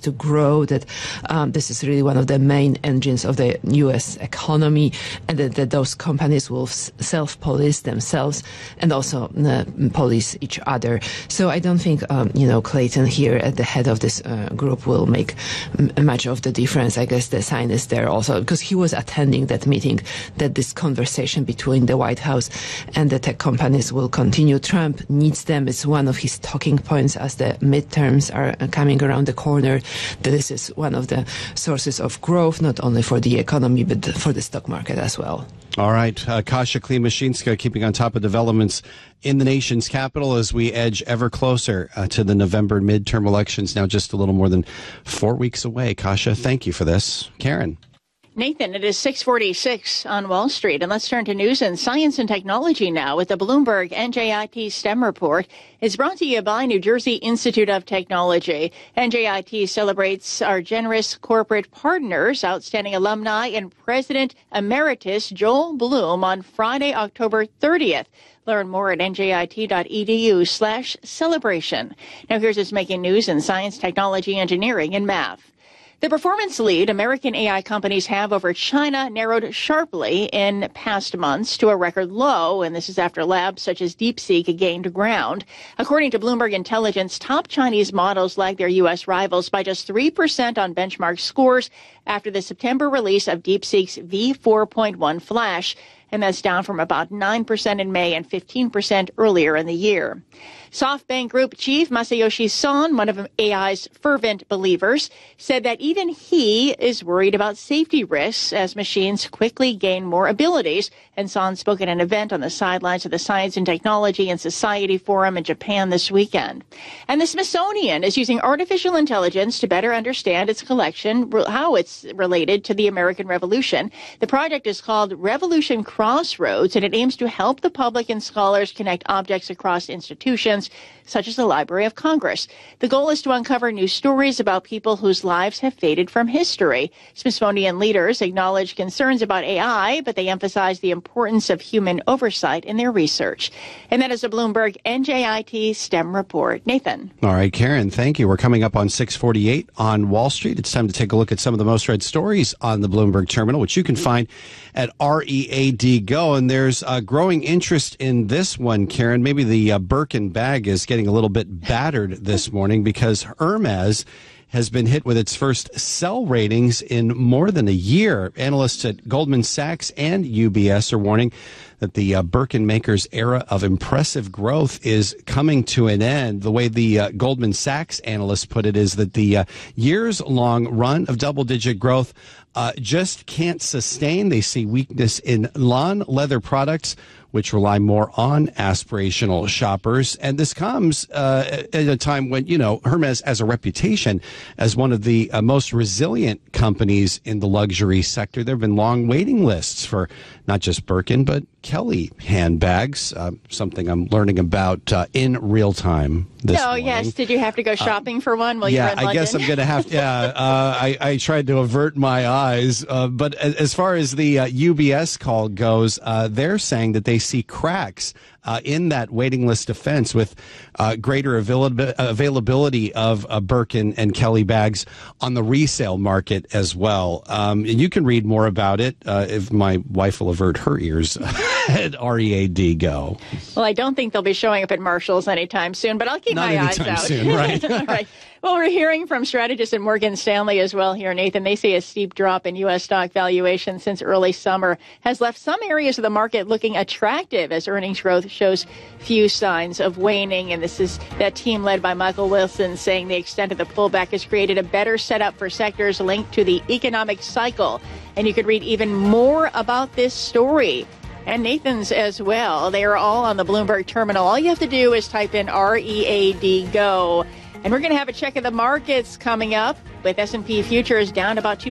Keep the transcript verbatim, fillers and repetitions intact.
to grow, that um, this is really one of the main engines of the U S economy, and that, that those companies will self-police themselves and also uh, police each other. So I don't think, um, you know, Clayton here at the head of this uh, group will make m- much of the difference. I guess the sign is there also, because he was attending that meeting, that this conversation between the White House and the tech companies will continue. Trump needs them. It's one of his talking points as the midterms are coming around the corner. This is one of the sources of growth, not only for the economy, but for the stock market as well. All right. Uh, Kasia Klimashinska keeping on top of developments in the nation's capital as we edge ever closer uh, to the November midterm elections, now just a little more than four weeks away. Kasia, thank you for this. Karen. Nathan, it is six forty-six on Wall Street, and let's turn to news and science and technology now with the Bloomberg N J I T STEM report. It's brought to you by New Jersey Institute of Technology. N J I T celebrates our generous corporate partners, outstanding alumni, and President Emeritus Joel Bloom on Friday, October thirtieth. Learn more at njit.edu slash celebration. Now here's what's making news in science, technology, engineering, and math. The performance lead American A I companies have over China narrowed sharply in past months to a record low, and this is after labs such as DeepSeek gained ground. According to Bloomberg Intelligence, top Chinese models lag their U S rivals by just three percent on benchmark scores after the September release of DeepSeek's V four point one Flash, and that's down from about nine percent in May and fifteen percent earlier in the year. SoftBank Group Chief Masayoshi Son, one of A I's fervent believers, said that even he is worried about safety risks as machines quickly gain more abilities. And Son spoke at an event on the sidelines of the Science and Technology and Society Forum in Japan this weekend. And the Smithsonian is using artificial intelligence to better understand its collection, how it's related to the American Revolution. The project is called Revolution Crossroads, and it aims to help the public and scholars connect objects across institutions, such as the Library of Congress. The goal is to uncover new stories about people whose lives have faded from history. Smithsonian leaders acknowledge concerns about A I, but they emphasize the importance of human oversight in their research. And that is a Bloomberg N J I T STEM report. Nathan. All right, Karen, thank you. We're coming up on six forty-eight on Wall Street. It's time to take a look at some of the most read stories on the Bloomberg Terminal, which you can find at R E A D Go. And there's a growing interest in this one, Karen. Maybe the uh, Birkin bag is getting a little bit battered this morning because Hermes has been hit with its first sell ratings in more than a year. Analysts at Goldman Sachs and U B S are warning that the uh, Birkin maker's era of impressive growth is coming to an end. The way the uh, Goldman Sachs analysts put it is that the uh, years-long run of double-digit growth uh, just can't sustain. They see weakness in non-leather products, which rely more on aspirational shoppers. And this comes uh, at a time when, you know, Hermes has a reputation as one of the uh, most resilient companies in the luxury sector. There have been long waiting lists for not just Birkin, but Kelly handbags, uh, something I'm learning about uh, in real time this oh, morning. yes. Did you have to go shopping uh, for one while yeah, you were in London? I guess I'm going to have to. Yeah, uh, I, I tried to avert my eyes. Uh, but as far as the uh, U B S call goes, uh, they're saying that they see cracks uh, in that waiting list defense with uh, greater avail- availability of uh, Birkin and Kelly bags on the resale market as well. Um, and you can read more about it uh, if my wife will avert her ears at R E A D Go. Well, I don't think they'll be showing up at Marshall's anytime soon, but I'll keep Not my eyes anytime out. soon, right? All right. Well, we're hearing from strategists at Morgan Stanley as well here, Nathan. They say a steep drop in U S stock valuation since early summer has left some areas of the market looking attractive as earnings growth shows few signs of waning. And this is that team led by Michael Wilson saying the extent of the pullback has created a better setup for sectors linked to the economic cycle. And you could read even more about this story and Nathan's as well. They are all on the Bloomberg Terminal. All you have to do is type in R E A D Go. And we're going to have a check of the markets coming up with S and P futures down about two